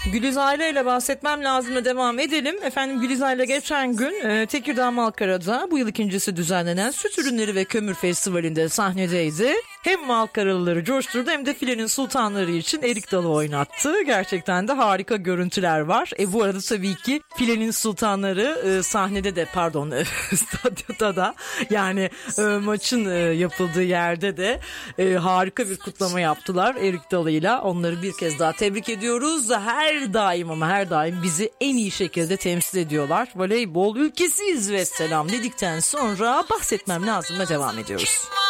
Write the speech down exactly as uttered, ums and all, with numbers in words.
Gülizayla ile bahsetmem lazımla devam edelim. Efendim Gülizayla geçen gün e, Tekirdağ Malkara'da bu yıl ikincisi düzenlenen Süt Ürünleri ve Kömür Festivali'nde sahnedeydi. Hem Malkaralıları coşturdu hem de Filenin Sultanları için Erik Dalı oynattı. Gerçekten de harika görüntüler var. E bu arada tabii ki Filenin Sultanları e, sahnede de pardon e, stadyumda da yani e, maçın e, yapıldığı yerde de e, harika bir kutlama yaptılar Erik Dalı'yla. Onları bir kez daha tebrik ediyoruz. Her daim ama her daim bizi en iyi şekilde temsil ediyorlar. Voleybol ülkesiyiz ve selam dedikten sonra bahsetmem lazımla devam ediyoruz.